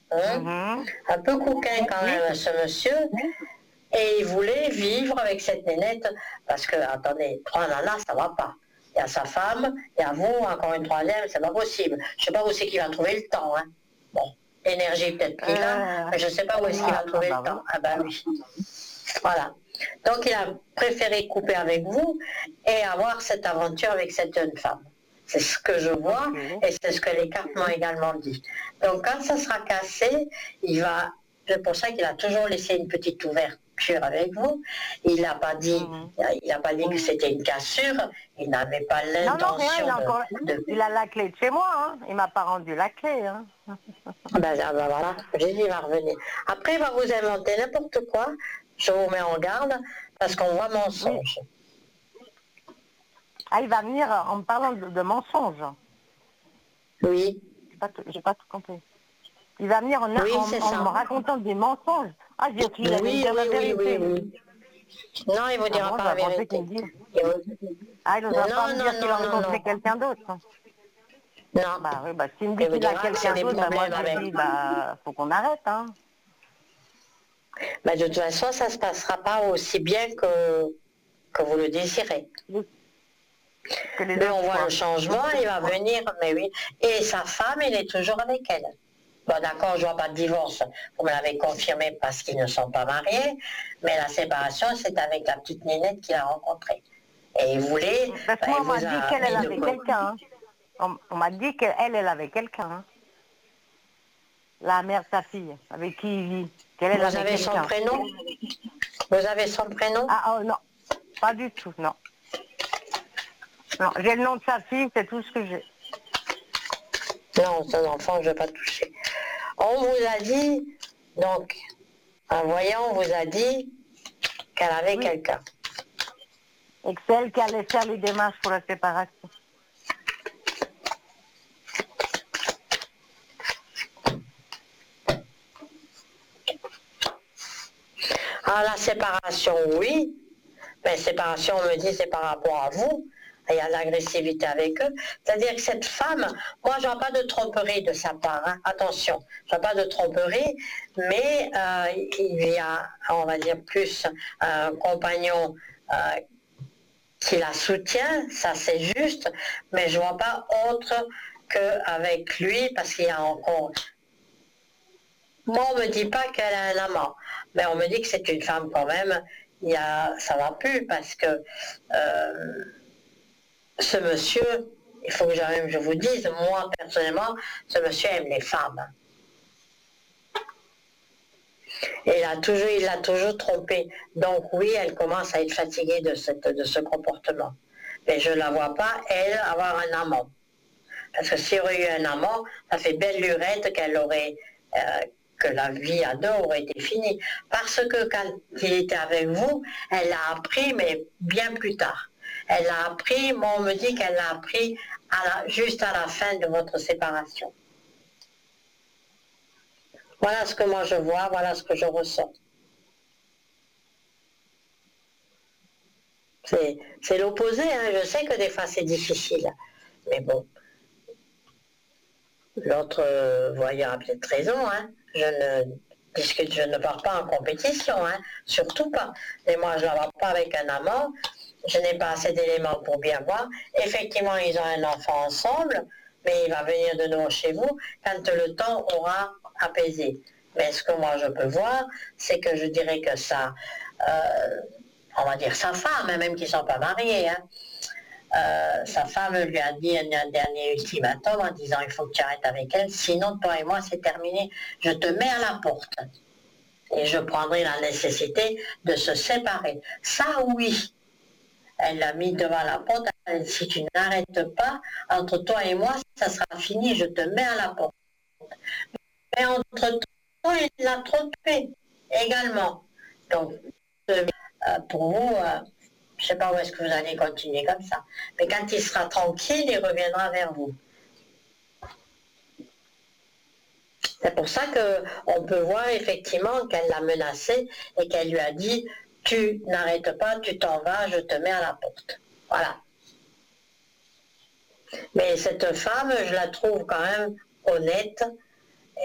hein, Mhm. un peu coquin quand même, ce monsieur. Et il voulait vivre avec cette nénette, parce que, attendez, 3 nanas, ça va pas. Il y a sa femme, il y a vous, encore une troisième, c'est pas possible. Je sais pas où c'est qu'il va trouver le temps, hein. Bon, l'énergie peut-être qu'il a, mais je sais pas où est-ce qu'il va trouver le temps. Ah ben oui. Voilà. Donc il a préféré couper avec vous et avoir cette aventure avec cette jeune femme. C'est ce que je vois et c'est ce que les cartes m'ont également dit. Donc quand ça sera cassé, il va. C'est pour ça qu'il a toujours laissé une petite ouverture avec vous. Il n'a pas dit, il a pas dit que c'était une cassure. Il n'avait pas Non, non, rien, l'intention il a la clé de chez moi, hein. Il m'a pas rendu la clé, hein. Ben voilà, j'ai dit il va revenir. Après, il va vous inventer n'importe quoi. Je vous mets en garde parce qu'on voit mensonge. Oui. Ah, il va venir en me parlant de mensonges. Oui. J'ai pas tout compris. Il va venir en me racontant des mensonges. Ah, j'ai cru qu'il allait me dire la vérité. Oui. Non, il ne vous dira pas la vérité. Ah, il n'osera pas me dire qu'il a rencontré quelqu'un d'autre. Non. Bah oui, s'il me dit qu'il a quelqu'un d'autre, moi je dis, faut qu'on arrête, hein. Mais de toute façon, ça ne se passera pas aussi bien que vous le désirez. Mais on voit le changement, il va venir, mais oui. Et sa femme, il est toujours avec elle. Bon, d'accord, je ne vois pas de divorce. Vous me l'avez confirmé parce qu'ils ne sont pas mariés. Mais la séparation, c'est avec la petite Ninette qu'il a rencontrée. Et il voulait... Moi, on m'a dit qu'elle avait quelqu'un. On m'a dit qu'elle avait quelqu'un. Hein. La mère de sa fille, avec qui il vit. Vous avez son prénom? Vous avez son prénom? Ah oh, non, pas du tout, non. Non, j'ai le nom de sa fille, c'est tout ce que j'ai. Non, son enfant, je ne vais pas toucher. On vous a dit, donc, un voyant vous a dit qu'elle avait quelqu'un. Et que c'est elle qui allait faire les démarches pour la séparation. Ah, la séparation, oui. Mais séparation, on me dit, c'est par rapport à vous. Il y a de l'agressivité avec eux. C'est-à-dire que cette femme, moi, je vois pas de tromperie de sa part. Hein. Attention, je vois pas de tromperie, mais il y a, on va dire, plus un compagnon qui la soutient, ça c'est juste, mais je vois pas autre qu'avec lui, parce qu'il y a encore... Moi, on me dit pas qu'elle a un amant, mais on me dit que c'est une femme quand même. Ça va plus parce que ce monsieur, il faut que je vous dise, moi personnellement, ce monsieur aime les femmes. Et il l'a toujours trompée. Donc oui, elle commence à être fatiguée de ce comportement. Mais je ne la vois pas, elle, avoir un amant. Parce que s'il y aurait eu un amant, ça fait belle lurette que la vie à deux aurait été finie. Parce que quand il était avec vous, elle l'a appris, mais bien plus tard. Elle l'a appris, moi on me dit qu'elle l'a appris juste à la fin de votre séparation. Voilà ce que moi je vois, voilà ce que je ressens. C'est l'opposé, hein. Je sais que des fois c'est difficile, mais bon. L'autre voyant a peut-être raison, hein. Je ne pars pas en compétition, hein. Surtout pas. Mais moi je ne la vois pas avec un amant, je n'ai pas assez d'éléments pour bien voir. Effectivement, ils ont un enfant ensemble, mais il va venir de nouveau chez vous quand le temps aura apaisé. Mais ce que moi je peux voir, c'est que je dirais que ça, on va dire sa femme, même qu'ils ne sont pas mariés, hein, sa femme lui a dit un dernier ultimatum en disant il faut que tu arrêtes avec elle, sinon toi et moi c'est terminé, je te mets à la porte et je prendrai la nécessité de se séparer. Ça oui, elle l'a mis devant la porte, elle a dit si tu n'arrêtes pas, entre toi et moi ça sera fini, je te mets à la porte. Mais entre temps il l'a trompé également. Donc pour vous, je ne sais pas où est-ce que vous allez continuer comme ça. Mais quand il sera tranquille, il reviendra vers vous. C'est pour ça qu'on peut voir effectivement qu'elle l'a menacé et qu'elle lui a dit « Tu n'arrêtes pas, tu t'en vas, je te mets à la porte. » Voilà. Mais cette femme, je la trouve quand même honnête